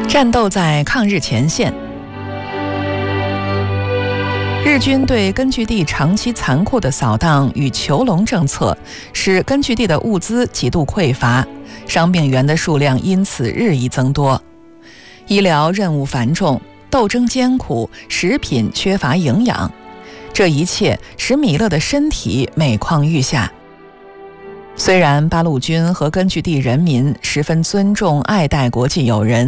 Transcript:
战斗在抗日前线，日军对根据地长期残酷的扫荡与囚笼政策，使根据地的物资极度匮乏，伤病员的数量因此日益增多。医疗任务繁重，斗争艰苦，食品缺乏营养，这一切使米勒的身体每况愈下。虽然八路军和根据地人民十分尊重爱戴国际友人，